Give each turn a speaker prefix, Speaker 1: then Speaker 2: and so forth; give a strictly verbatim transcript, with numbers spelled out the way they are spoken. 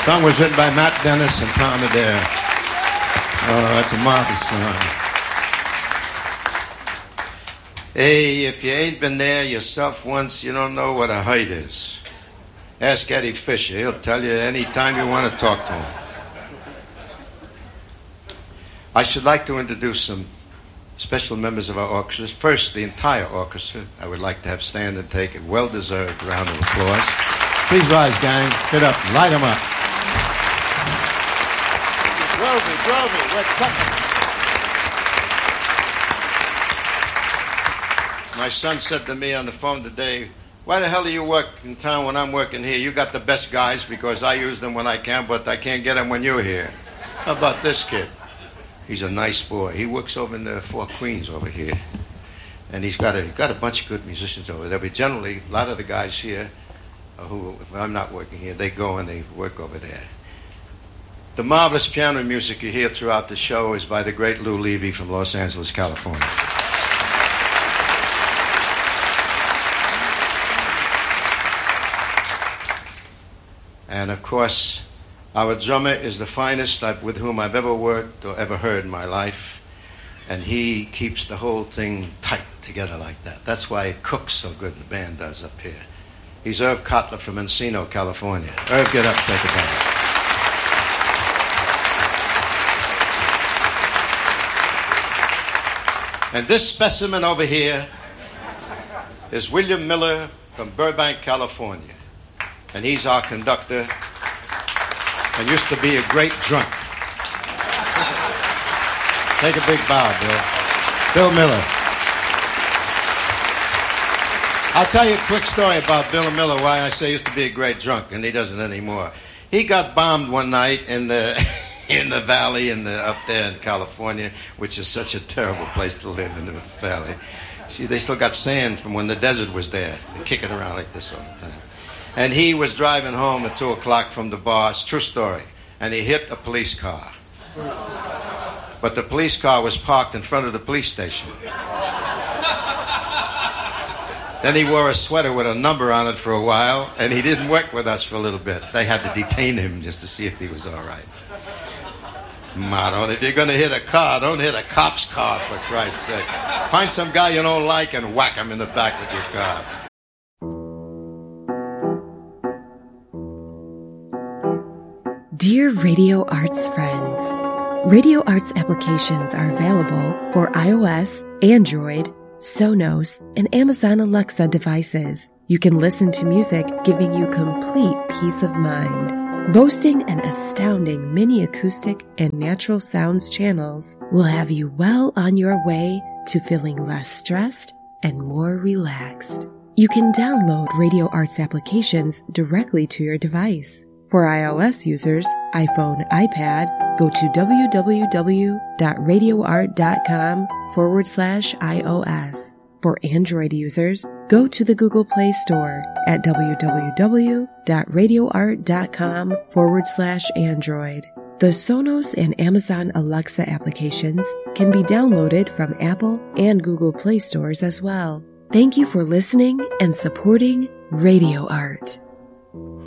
Speaker 1: song was written by Matt Dennis and Tom Adair. Oh, that's a marvelous song. Hey, if you ain't been there yourself once, you don't know what a height is. Ask Eddie Fisher. He'll tell you any time you want to talk to him. I should like to introduce some special members of our orchestra. First, the entire orchestra. I would like to have stand and take a well-deserved round of applause. Please rise, gang. Get up. Light them up. Groovy, groovy. We're cooking. My son said to me on the phone today, why the hell do you work in town when I'm working here? You got the best guys because I use them when I can, but I can't get them when you're here. How about this kid? He's a nice boy. He works over in the Four Queens over here. And he's got a, got a bunch of good musicians over there. But generally, a lot of the guys here, uh, who, if I'm not working here, they go and they work over there. The marvelous piano music you hear throughout the show is by the great Lou Levy from Los Angeles, California. And, of course, our drummer is the finest I've, with whom I've ever worked or ever heard in my life. And he keeps the whole thing tight together like that. That's why it cooks so good, the band does up here. He's Irv Kotler from Encino, California. Irv, get up, take a bow. And this specimen over here is William Miller from Burbank, California. And he's our conductor and used to be a great drunk. Take a big bow, Bill. Bill Miller. I'll tell you a quick story about Bill Miller, why I say he used to be a great drunk, and he doesn't anymore. He got bombed one night in the in the valley in the, up there in California, which is such a terrible place to live in the valley. See, they still got sand from when the desert was there. They kick it around like this all the time. And he was driving home at two o'clock from the bar. It's a true story. And he hit a police car. But the police car was parked in front of the police station. Then he wore a sweater with a number on it for a while, and he didn't work with us for a little bit. They had to detain him just to see if he was all right. Motto, if you're going to hit a car, don't hit a cop's car, for Christ's sake. Find some guy you don't like and whack him in the back with your car.
Speaker 2: Dear Radio Arts friends, Radio Arts applications are available for iOS, Android, Sonos, and Amazon Alexa devices. You can listen to music giving you complete peace of mind. Boasting an astounding mini acoustic and natural sounds channels will have you well on your way to feeling less stressed and more relaxed. You can download Radio Arts applications directly to your device. For iOS users, iPhone, iPad, go to www.radioart.com forward slash iOS. For Android users, go to the Google Play Store at www.radioart.com forward slash Android. The Sonos and Amazon Alexa applications can be downloaded from Apple and Google Play stores as well. Thank you for listening and supporting Radio Art.